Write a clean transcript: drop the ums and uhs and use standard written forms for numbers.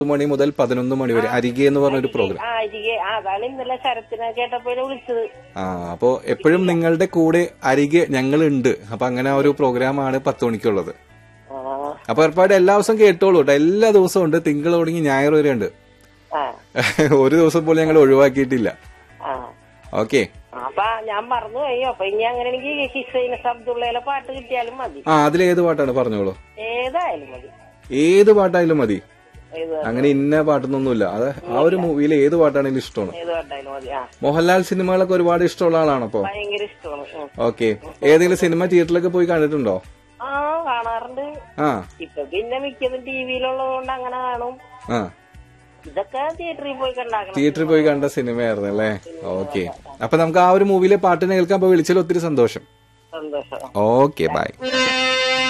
മണി മുതൽ 11 മണി വരെ അരികെ എന്ന് പറഞ്ഞൊരു പ്രോഗ്രാം. അതാണ് ഇന്നലെ ശരത്തിനെ കേട്ടപ്പോ വിളിച്ചത്. അപ്പോ എപ്പോഴും നിങ്ങളുടെ കൂടെ അരികെ ഞങ്ങളുണ്ട്. അപ്പൊ അങ്ങനെ ഒരു പ്രോഗ്രാമാണ് 10 മണിക്കുള്ളത്. അപ്പൊ ഏർപ്പാട് എല്ലാ ദിവസവും കേട്ടോളൂ കേട്ടോ. എല്ലാ ദിവസവും ഉണ്ട്, തിങ്കൾ തുടങ്ങി ഞായർ വരെ ഉണ്ട്. ഒരു ദിവസം പോലും ഞങ്ങൾ ഒഴിവാക്കിയിട്ടില്ല. ഓക്കെ. അപ്പൊ ഞാൻ മറന്നു കഴിഞ്ഞു. അപ്പൊ ഇനി അങ്ങനെയാണെങ്കിൽ ഹിസൈൻ അബ്ദുള്ളയിലെ പാട്ട് കിട്ടിയാലും മതി. അതിലേത് പാട്ടാണ് പറഞ്ഞോളൂ. ഏതായാലും മതി. ഏത് പാട്ടായാലും മതി. അങ്ങനെ ഇന്ന പാട്ടൊന്നുമില്ല. അത് ആ ഒരു മൂവിയിലെ ഏത് പാട്ടാണെങ്കിലും ഇഷ്ടമാണ്. മോഹൻലാൽ സിനിമകളൊക്കെ ഒരുപാട് ഇഷ്ടമുള്ള ആളാണ്. അപ്പൊ ഭയങ്കര ഇഷ്ടമാണ്. ഓക്കെ. ഏതെങ്കിലും സിനിമ തിയേറ്ററിലൊക്കെ പോയി കണ്ടിട്ടുണ്ടോ? കാണാറുണ്ട്. ഇപ്പൊ പിന്നെ മിക്കതും ടിവിയിലുള്ളത് കൊണ്ട് അങ്ങനെ കാണും. ഇതൊക്കെ തിയേറ്ററിൽ പോയി കണ്ട സിനിമയായിരുന്നു അല്ലേ? ഓക്കെ. അപ്പൊ നമുക്ക് ആ ഒരു മൂവിയിലെ പാട്ടിനെ കേൾക്കാൻ വിളിച്ചാൽ ഒത്തിരി സന്തോഷം. സന്തോഷം. Okay, by.